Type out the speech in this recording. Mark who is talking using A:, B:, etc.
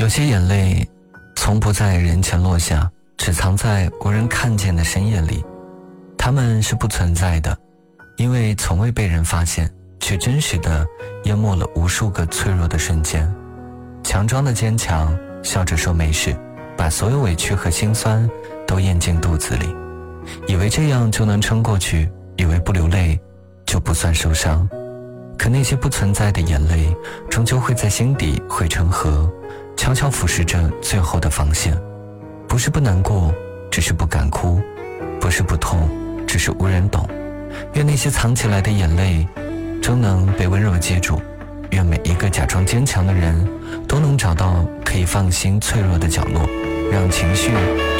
A: 有些眼泪从不在人前落下，只藏在无人看见的深夜里。它们是不存在的，因为从未被人发现，却真实地淹没了无数个脆弱的瞬间。强装的坚强，笑着说没事，把所有委屈和心酸都咽进肚子里，以为这样就能撑过去，以为不流泪就不算受伤。可那些不存在的眼泪，终究会在心底汇成河，悄悄腐蚀着最后的防线。不是不难过，只是不敢哭；不是不痛，只是无人懂。愿那些藏起来的眼泪终能被温柔接住，愿每一个假装坚强的人都能找到可以放心脆弱的角落，让情绪